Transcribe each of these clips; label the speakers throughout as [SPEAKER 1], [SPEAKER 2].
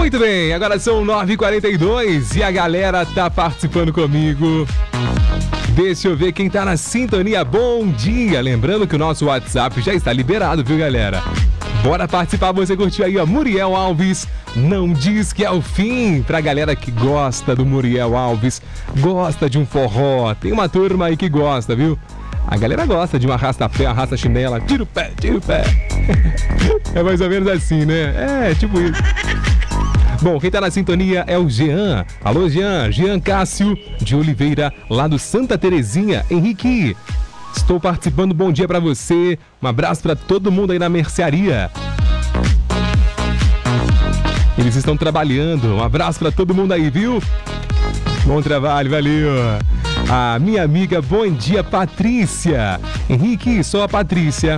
[SPEAKER 1] Muito bem, agora são 9h42 e a galera tá participando comigo. Deixa eu ver quem tá na sintonia. Bom dia! Lembrando que o nosso WhatsApp já está liberado, viu, galera? Bora participar, você curtiu aí, ó, Muriel Alves, Não Diz Que É o Fim, pra galera que gosta do Muriel Alves, gosta de um forró, tem uma turma aí que gosta, viu? A galera gosta de um arrasta-pé, arrasta-chinela, tira o pé, tira o pé. É mais ou menos assim, né? É, tipo isso. Bom, quem tá na sintonia é o Jean. Alô, Jean. Jean Cássio de Oliveira, lá do Santa Terezinha. Henrique, estou participando. Bom dia pra você. Um abraço pra todo mundo aí na mercearia. Eles estão trabalhando. Um abraço pra todo mundo aí, viu? Bom trabalho, valeu. A minha amiga, bom dia, Patrícia. Henrique, sou a Patrícia.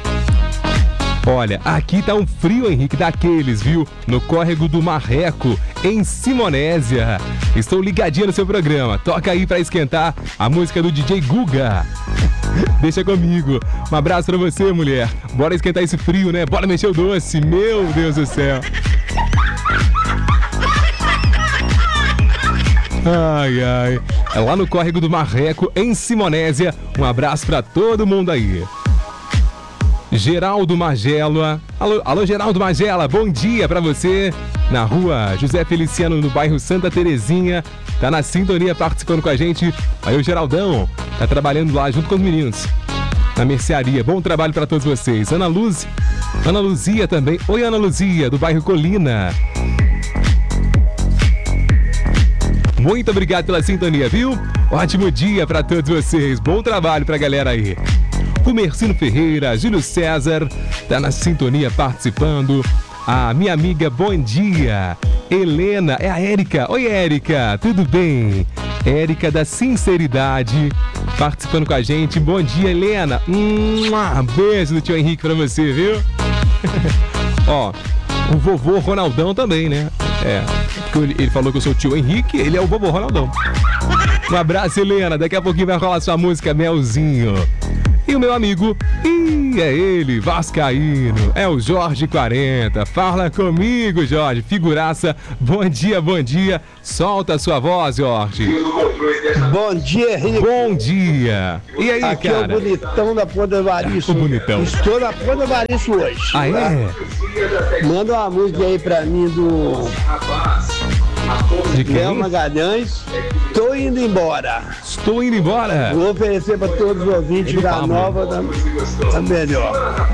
[SPEAKER 1] Olha, aqui tá um frio, Henrique, daqueles, viu? No córrego do Marreco, em Simonésia. Estou ligadinha no seu programa. Toca aí pra esquentar a música do DJ Guga. Deixa comigo. Um abraço pra você, mulher. Bora esquentar esse frio, né? Bora mexer o doce. Meu Deus do céu. Ai, ai. É lá no córrego do Marreco, em Simonésia. Um abraço pra todo mundo aí. Geraldo Magela. Alô, Geraldo Magela, bom dia pra você. Na rua José Feliciano, no bairro Santa Terezinha. Tá na sintonia participando com a gente. Aí o Geraldão tá trabalhando lá junto com os meninos na mercearia. Bom trabalho pra todos vocês. Ana Luzia também. Oi, Ana Luzia, do bairro Colina. Muito obrigado pela sintonia, viu? Ótimo dia pra todos vocês. Bom trabalho pra galera aí. O Mercino Ferreira, Júlio César, tá na sintonia participando. A minha amiga, bom dia. Helena, é a Érica. Oi, Érica, tudo bem? Érica da Sinceridade, participando com a gente. Bom dia, Helena. Beijo do tio Henrique pra você, viu? Ó, o vovô Ronaldão também, né? É, porque ele falou que eu sou o tio Henrique, ele é o vovô Ronaldão. Um abraço, Helena. Daqui a pouquinho vai rolar sua música Melzinho. E o meu amigo, é ele, vascaíno, é o Jorge 40. Fala comigo, Jorge, figuraça. Bom dia, bom dia. Solta a sua voz, Jorge.
[SPEAKER 2] Bom dia, Henrique.
[SPEAKER 1] Bom dia. E aí,
[SPEAKER 2] aqui
[SPEAKER 1] cara?
[SPEAKER 2] É o bonitão da Ponta Variço.
[SPEAKER 1] O bonitão.
[SPEAKER 2] Estou na Ponta Variço hoje.
[SPEAKER 1] Ah, é?
[SPEAKER 2] Manda uma música aí pra mim do
[SPEAKER 1] De quem?
[SPEAKER 2] Léo Magalhães. Tô indo embora.
[SPEAKER 1] Estou indo embora.
[SPEAKER 2] Vou oferecer pra todos os ouvintes da Nova da melhor.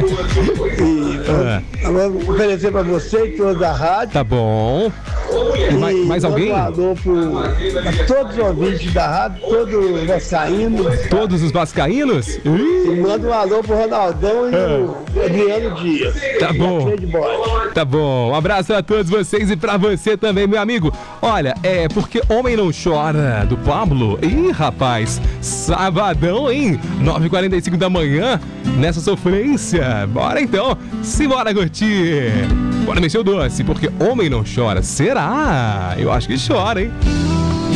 [SPEAKER 2] E vou oferecer pra você e todos da rádio.
[SPEAKER 1] Tá bom. E mais alguém?
[SPEAKER 2] Um alô pra todos os ouvintes da rádio, todos vascaínos.
[SPEAKER 1] Todos os vascaínos?
[SPEAKER 2] E manda um alô pro Ronaldão e o Adriano Dias.
[SPEAKER 1] Tá bom. Tá bom. Um abraço a todos vocês e pra você também, meu amigo. Olha, é porque Homem Não Chora, do Pablo. Ih, rapaz, sabadão, hein? 9h45 da manhã, nessa sofrência. Bora então, simbora curtir. Bora mexer o doce, porque homem não chora. Será? Eu acho que chora, hein?